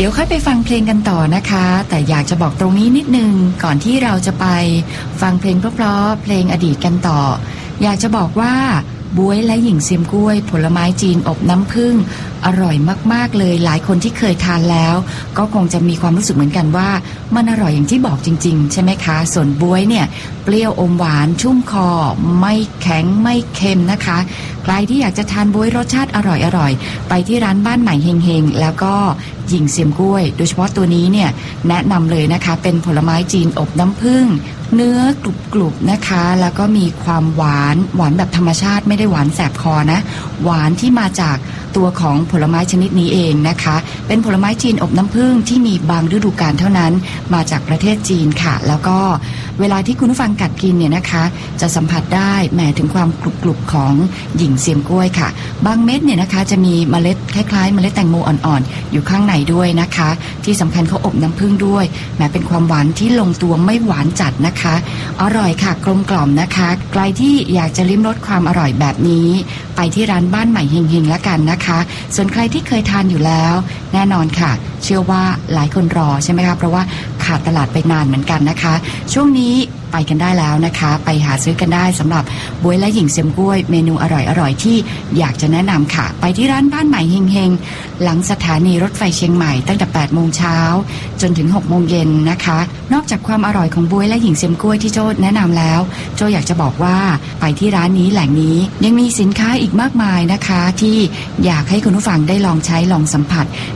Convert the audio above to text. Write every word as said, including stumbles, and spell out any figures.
ดี๋ยวค่อยไปฟังเพลงกันต่อนะคะแต่อยากจะบอกตรงนี้นิดนึงก่อนที่เราจะไปฟังเพลงเพราะๆเพลงอดีตกันต่ออยากจะบอกว่าบ๊วยและหญิงเซียมกล้วยผลไม้จีนอบน้ำผึ้งอร่อยมากๆเลยหลายคนที่เคยทานแล้วก็คงจะมีความรู้สึกเหมือนกันว่ามันอร่อยอย่างที่บอกจริงๆใช่ไหมคะส่วนบ๊วยเนี่ยเปรี้ยวอมหวานชุ่มคอไม่แข็งไม่เค็มนะคะใครที่อยากจะทานบ๊วยรสชาติอร่อยๆไปที่ร้านบ้านใหม่เฮงๆแล้วก็หญิงเซียมกล้วยโดยเฉพาะตัวนี้เนี่ยแนะนำเลยนะคะเป็นผลไม้จีนอบน้ำผึ้งเนื้อกรุบๆนะคะแล้วก็มีความหวานหวานแบบธรรมชาติไม่ได้หวานแสบคอนะหวานที่มาจากตัวของผลไม้ชนิดนี้เองนะคะเป็นผลไม้จีนอบน้ำผึ้งที่มีบางฤดูกาลเท่านั้นมาจากประเทศจีนค่ะแล้วก็เวลาที่คุณผู้ฟังกัดกินเนี่ยนะคะจะสัมผัสได้แหมถึงความกรุบๆของหญิงเซียมกล้วยค่ะบางเม็ดเนี่ยนะคะจะมีเมล็ดคล้ายๆเมล็ดแตงโมอ่อนๆอยู่ข้างในด้วยนะคะที่สำคัญเขาอบน้ำผึ้งด้วยแหมเป็นความหวานที่ลงตัวไม่หวานจัดนะคะอร่อยค่ะกลมกล่อมนะคะใครที่อยากจะลิ้มรสความอร่อยแบบนี้ไปที่ร้านบ้านใหม่เฮงๆแล้วกันนะคะส่วนใครที่เคยทานอยู่แล้วแน่นอนค่ะเชื่อว่าหลายคนรอใช่ไหมคะเพราะว่าขาดตลาดไปนานเหมือนกันนะคะช่วงนี้ไปกันได้แล้วนะคะไปหาซื้อกันได้สำหรับบ๊วยและหญิงเซียมกล้วยเมนูอร่อยๆที่อยากจะแนะนำค่ะไปที่ร้านบ้านใหม่เฮงๆหลังสถานีรถไฟเชียงใหม่ตั้งแต่แปดโมงเช้าจนถึงหกโมงเย็นนะคะนอกจากความอร่อยของบ๊วยและหญิงเซียมกล้วยที่โจ้แนะนำแล้วโจ้อยากจะบอกว่าไปที่ร้านนี้แหล่งนี้ยังมีสินค้าอีกมากมายนะคะที่อยากให้คุณผู้ฟังได้ลองใช้ลองสัมผัส